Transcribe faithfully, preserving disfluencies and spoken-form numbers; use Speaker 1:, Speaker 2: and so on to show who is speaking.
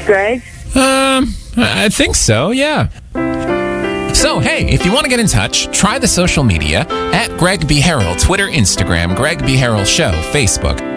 Speaker 1: Greg?
Speaker 2: Um, I think so, yeah. So, hey, if you want to get in touch, try the social media at Greg B. Harrell, Twitter, Instagram, Greg B. Harrell Show, Facebook,